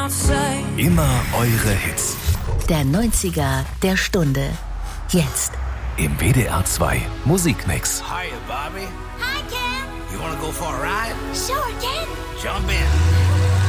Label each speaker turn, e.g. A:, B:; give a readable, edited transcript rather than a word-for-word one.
A: Immer eure Hits.
B: Der 90er der Stunde. Jetzt.
A: Im WDR 2 Musikmix.
C: Hiya, Bobby.
D: Hi, Ken.
C: You wanna go for a ride?
D: Sure, Ken.
C: Jump in.